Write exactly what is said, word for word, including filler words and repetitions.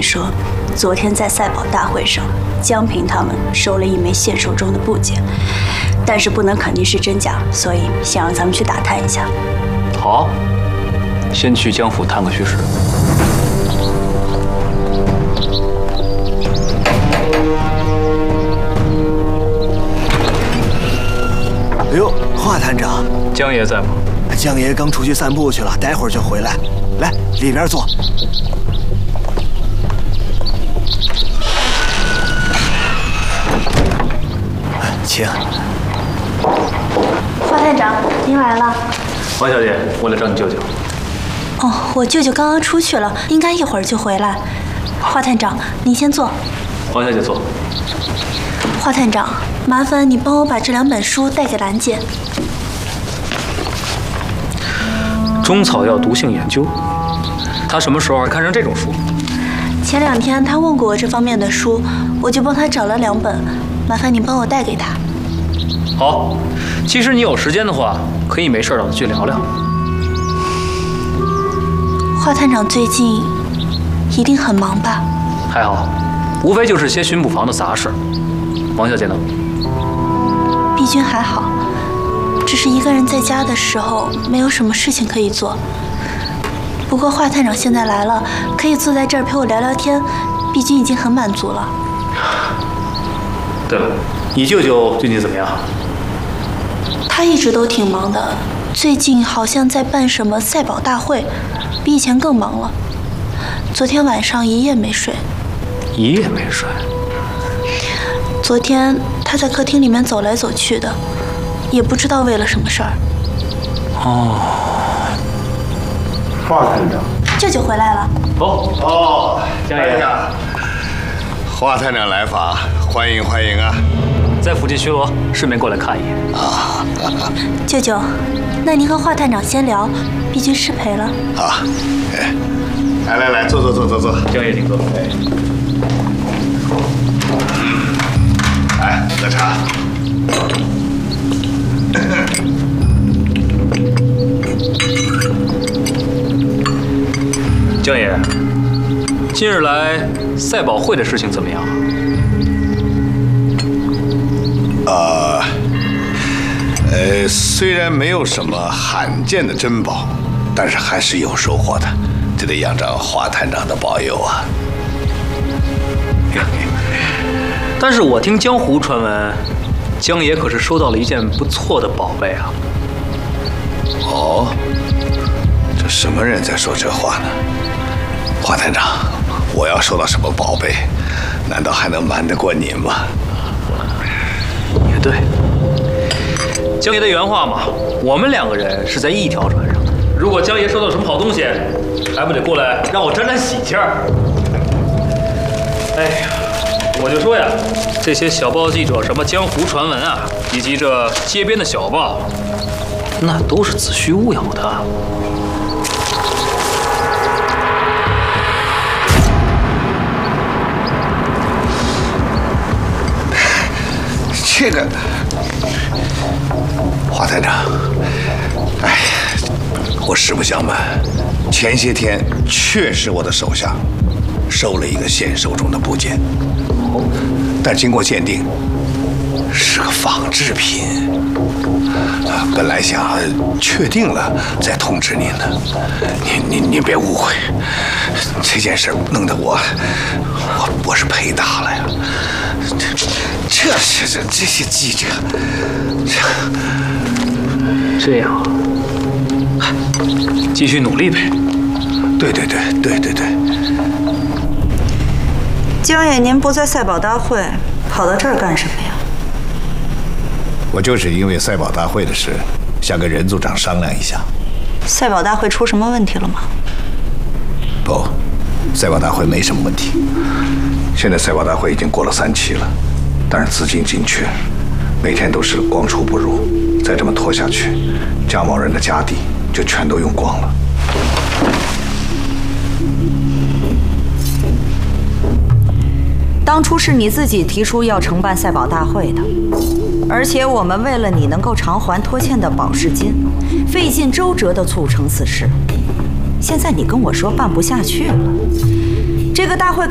说，昨天在赛宝大会上，江平他们收了一枚现手中的部件，但是不能肯定是真假，所以想让咱们去打探一下。 好，先去江府探个虚实。 哎呦，华探长， 江爷在吗？ 江爷刚出去散步去了，待会儿就回来。来，里边坐。请。 华探长，您来了。 王小姐，我来找你舅舅。 哦，我舅舅刚刚出去了，应该一会儿就回来。华探长，您先坐。 王小姐坐。 华探长，麻烦你帮我把这两本书带给兰姐。 中草药毒性研究，她什么时候看上这种书？ 前两天她问过我这方面的书，我就帮她找了两本，麻烦您帮我带给她。 好，其实你有时间的话，可以没事找她去聊聊。 华探长最近一定很忙吧？ 还好，无非就是些巡捕房的杂事。王小姐呢？ 碧君还好，只是一个人在家的时候没有什么事情可以做。不过华探长现在来了，可以坐在这儿陪我聊聊天，碧君已经很满足了。 对了，你舅舅最近怎么样？ 他一直都挺忙的，最近好像在办什么赛宝大会，比以前更忙了。昨天晚上一夜没睡。 一夜没睡？ 昨天他在客厅里面走来走去的，也不知道为了什么事儿。 哦， 华探长， 舅舅回来了。 哦哦， 江爷， 华探长来访，欢迎欢迎啊！ 在附近巡逻，顺便过来看一眼。 啊， 舅舅，那您和华探长先聊，碧君失陪了。 好，哎，来来来，坐坐坐坐坐。 江爷，请坐。哎， 来喝茶。 江爷，近日来赛宝会的事情怎么样？ 呃，呃，虽然没有什么罕见的珍宝，但是还是有收获的，这得仰仗华探长的保佑啊。 但是我听江湖传闻，江爷可是收到了一件不错的宝贝啊。 哦，这什么人在说这话呢？华探长，我要收到什么宝贝，难道还能瞒得过您吗？ 也对，江爷的原话嘛，我们两个人是在一条船上的。如果江爷收到什么好东西，还不得过来让我沾沾喜气儿？哎呀，我就说呀，这些小报记者什么江湖传闻啊，以及这街边的小报，那都是子虚乌有的。 这个，华探长，哎，我实不相瞒，前些天确实我的手下收了一个现手中的部件，但经过鉴定是个仿制品。啊，本来想确定了再通知您的，您您您别误会，这件事弄得我我我是赔大了呀。这这这这些记者， 这这样，继续努力呗。 对对对对对对。 江爷，您不在赛宝大会，跑到这儿干什么呀？ 我就是因为赛宝大会的事，想跟任组长商量一下。 赛宝大会出什么问题了吗？ 不，赛宝大会没什么问题。现在赛宝大会已经过了三期了，但是资金紧缺，每天都是光出不入。再这么拖下去，加某人的家底就全都用光了。 当初是你自己提出要承办赛宝大会的，而且我们为了你能够偿还拖欠的保释金，费尽周折地促成此事。现在你跟我说办不下去了，这个大会